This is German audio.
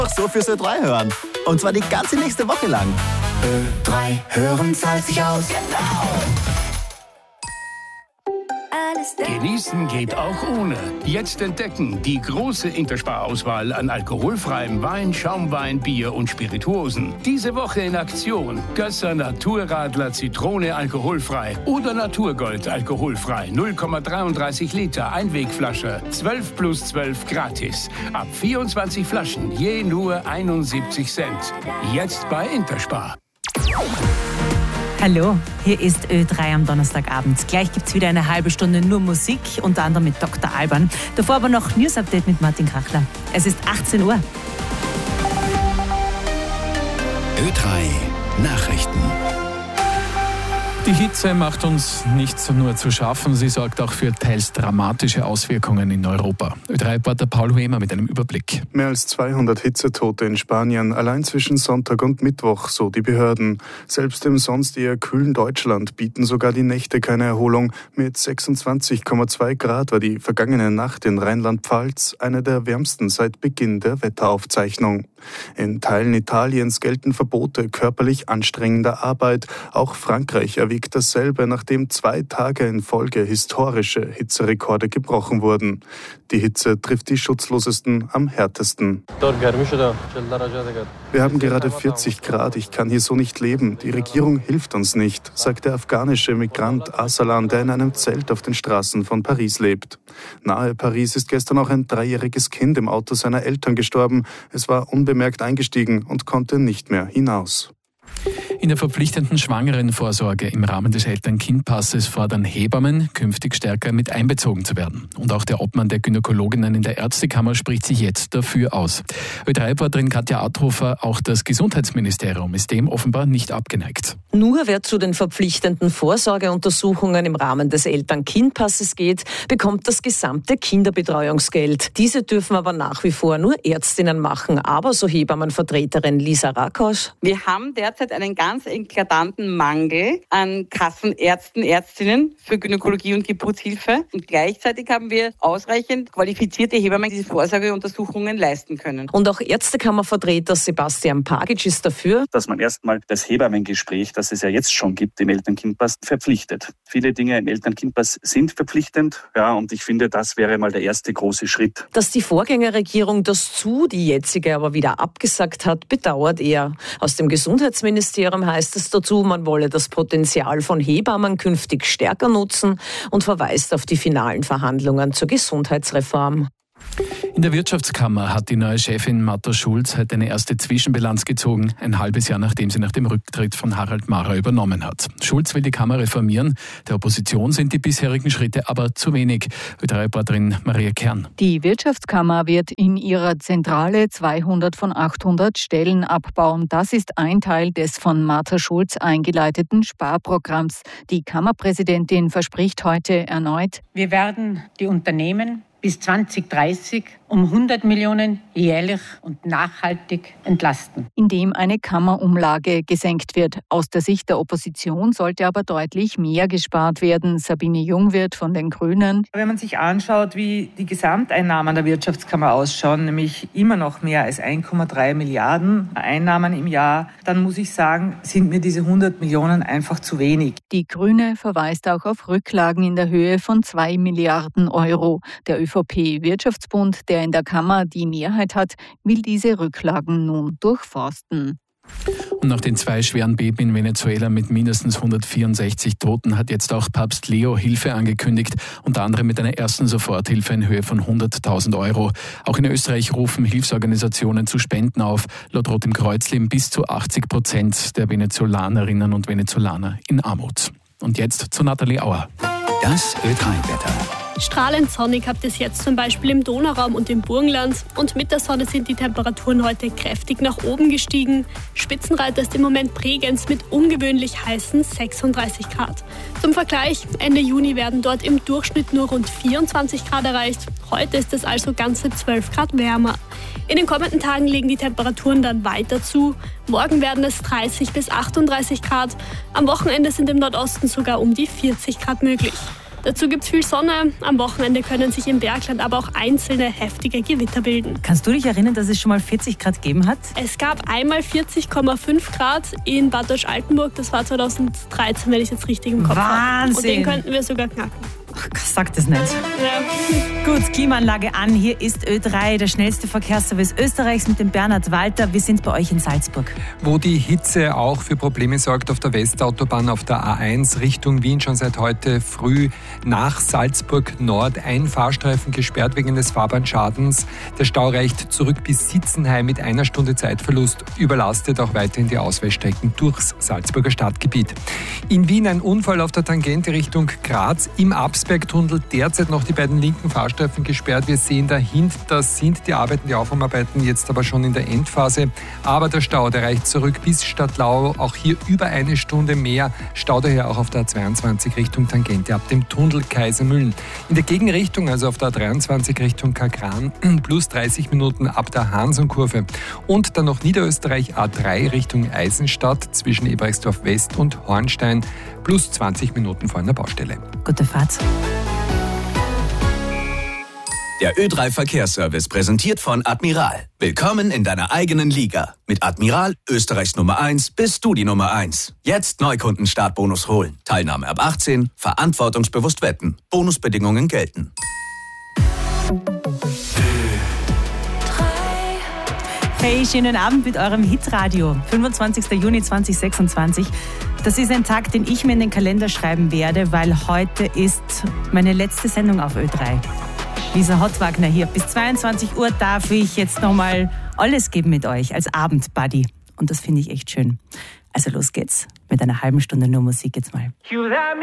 So fürs Ö3 hören. Und zwar die ganze nächste Woche lang. Ö3 hören zahlt sich aus. Genießen geht auch ohne. Jetzt entdecken die große Interspar-Auswahl an alkoholfreiem Wein, Schaumwein, Bier und Spirituosen. Diese Woche in Aktion: Gösser Naturradler Zitrone alkoholfrei oder Naturgold alkoholfrei. 0,33 Liter Einwegflasche. 12 plus 12 gratis. Ab 24 Flaschen, je nur 71 Cent. Jetzt bei Interspar. Hallo, hier ist Ö3 am Donnerstagabend. Gleich gibt's wieder eine halbe Stunde nur Musik, unter anderem mit Dr. Alban. Davor aber noch News Update mit Martin Kachler. Es ist 18 Uhr. Ö3 Nachrichten. Die Hitze macht uns nicht nur zu schaffen, sie sorgt auch für teils dramatische Auswirkungen in Europa. Ö3-Reporter Paul Huemer mit einem Überblick. Mehr als 200 Hitzetote in Spanien, allein zwischen Sonntag und Mittwoch, so die Behörden. Selbst im sonst eher kühlen Deutschland bieten sogar die Nächte keine Erholung. Mit 26,2 Grad war die vergangene Nacht in Rheinland-Pfalz eine der wärmsten seit Beginn der Wetteraufzeichnung. In Teilen Italiens gelten Verbote körperlich anstrengender Arbeit. Auch Frankreich erwägt dasselbe, nachdem 2 Tage in Folge historische Hitzerekorde gebrochen wurden. Die Hitze trifft die Schutzlosesten am härtesten. Wir haben gerade 40 Grad, ich kann hier so nicht leben. Die Regierung hilft uns nicht, sagt der afghanische Migrant Arsalan, der in einem Zelt auf den Straßen von Paris lebt. Nahe Paris ist gestern auch ein 3-jähriges Kind im Auto seiner Eltern gestorben. Es war unbemerkt eingestiegen und konnte nicht mehr hinaus. In der verpflichtenden Schwangerenvorsorge im Rahmen des Eltern-Kind-Passes fordern Hebammen, künftig stärker mit einbezogen zu werden. Und auch der Obmann der Gynäkologinnen in der Ärztekammer spricht sich jetzt dafür aus. Ö3-Reporterin Katja Adhofer, auch das Gesundheitsministerium ist dem offenbar nicht abgeneigt. Nur wer zu den verpflichtenden Vorsorgeuntersuchungen im Rahmen des Eltern-Kind-Passes geht, bekommt das gesamte Kinderbetreuungsgeld. Diese dürfen aber nach wie vor nur Ärztinnen machen. Aber, so Hebammenvertreterin Lisa Rakosch: Wir haben derzeit einen ganz eklatanten Mangel an Kassenärzten, Ärztinnen für Gynäkologie und Geburtshilfe. Und gleichzeitig haben wir ausreichend qualifizierte Hebammen, die diese Vorsorgeuntersuchungen leisten können. Und auch Ärztekammervertreter Sebastian Pagic ist dafür, dass man erstmal das Hebammengespräch, das es ja jetzt schon gibt im Eltern-Kind-Pass, verpflichtet. Viele Dinge im Eltern-Kind-Pass sind verpflichtend, ja, und ich finde, das wäre mal der erste große Schritt. Dass die Vorgängerregierung das die jetzige aber wieder abgesagt hat, bedauert er. Aus dem Gesundheitsministerium heißt es dazu, man wolle das Potenzial von Hebammen künftig stärker nutzen und verweist auf die finalen Verhandlungen zur Gesundheitsreform. In der Wirtschaftskammer hat die neue Chefin Martha Schulz heute eine erste Zwischenbilanz gezogen, ein halbes Jahr nachdem sie nach dem Rücktritt von Harald Maurer übernommen hat. Schulz will die Kammer reformieren. Der Opposition sind die bisherigen Schritte aber zu wenig. Ö3-Reporterin Maria Kern. Die Wirtschaftskammer wird in ihrer Zentrale 200 von 800 Stellen abbauen. Das ist ein Teil des von Martha Schulz eingeleiteten Sparprogramms. Die Kammerpräsidentin verspricht heute erneut: Wir werden die Unternehmen bis 2030 um 100 Millionen jährlich und nachhaltig entlasten. Indem eine Kammerumlage gesenkt wird. Aus der Sicht der Opposition sollte aber deutlich mehr gespart werden. Sabine Jungwirth von den Grünen. Wenn man sich anschaut, wie die Gesamteinnahmen der Wirtschaftskammer ausschauen, nämlich immer noch mehr als 1,3 Milliarden Einnahmen im Jahr, dann muss ich sagen, sind mir diese 100 Millionen einfach zu wenig. Die Grüne verweist auch auf Rücklagen in der Höhe von 2 Milliarden Euro. Der ÖVP-Wirtschaftsbund, der in der Kammer die Mehrheit hat, will diese Rücklagen nun durchforsten. Und nach den 2 schweren Beben in Venezuela mit mindestens 164 Toten hat jetzt auch Papst Leo Hilfe angekündigt, unter anderem mit einer ersten Soforthilfe in Höhe von 100.000 Euro. Auch in Österreich rufen Hilfsorganisationen zu Spenden auf. Laut Rotem Kreuz leben bis zu 80% der Venezolanerinnen und Venezolaner in Armut. Und jetzt zu Nathalie Auer. Das Ö3-Wetter. Strahlend sonnig habt ihr es jetzt zum Beispiel im Donauraum und im Burgenland. Und mit der Sonne sind die Temperaturen heute kräftig nach oben gestiegen. Spitzenreiter ist im Moment Bregenz mit ungewöhnlich heißen 36 Grad. Zum Vergleich, Ende Juni werden dort im Durchschnitt nur rund 24 Grad erreicht. Heute ist es also ganze 12 Grad wärmer. In den kommenden Tagen legen die Temperaturen dann weiter zu. Morgen werden es 30 bis 38 Grad. Am Wochenende sind im Nordosten sogar um die 40 Grad möglich. Dazu gibt es viel Sonne. Am Wochenende können sich im Bergland aber auch einzelne heftige Gewitter bilden. Kannst du dich erinnern, dass es schon mal 40 Grad gegeben hat? Es gab einmal 40,5 Grad in Bad Deutsch-Altenburg. Das war 2013, wenn ich es jetzt richtig im Kopf habe. Wahnsinn! Und den könnten wir sogar knacken. Ach, sag das nicht. Ja. Gut, Klimaanlage an. Hier ist Ö3, der schnellste Verkehrsservice Österreichs mit dem Bernhard Walter. Wir sind bei euch in Salzburg. Wo die Hitze auch für Probleme sorgt auf der Westautobahn auf der A1 Richtung Wien schon seit heute früh nach Salzburg Nord. Ein Fahrstreifen gesperrt wegen des Fahrbahnschadens. Der Stau reicht zurück bis Sitzenheim mit 1 Stunde Zeitverlust. Überlastet auch weiterhin die Ausweichstrecken durchs Salzburger Stadtgebiet. In Wien ein Unfall auf der Tangente Richtung Graz im Absbergtunnel. Derzeit noch die beiden linken Fahrstreifen gesperrt. Wir sehen dahinter sind die Arbeiten, die Aufräumarbeiten jetzt aber schon in der Endphase. Aber der Stau, der reicht zurück bis Stadtlau. Auch hier über 1 Stunde mehr. Stau daher auch auf der A22 Richtung Tangente ab dem Tunnel Kaisermühlen. In der Gegenrichtung, also auf der A23 Richtung Kakran, plus 30 Minuten ab der Hansonkurve. Und dann noch Niederösterreich A3 Richtung Eisenstadt zwischen Eberechtsdorf West und Hornstein, plus 20 Minuten vor einer Baustelle. Gute Fahrt. Der Ö3 Verkehrsservice präsentiert von Admiral. Willkommen in deiner eigenen Liga. Mit Admiral, Österreichs Nummer 1, bist du die Nummer 1. Jetzt Neukunden-Startbonus holen. Teilnahme ab 18, verantwortungsbewusst wetten. Bonusbedingungen gelten. Hey, schönen Abend mit eurem Hitradio. 25. Juni 2026. Das ist ein Tag, den ich mir in den Kalender schreiben werde, weil heute ist meine letzte Sendung auf Ö3. Lisa Hottwagner hier. Bis 22 Uhr darf ich jetzt nochmal alles geben mit euch als Abendbuddy. Und das finde ich echt schön. Also los geht's mit einer halben Stunde nur Musik jetzt mal.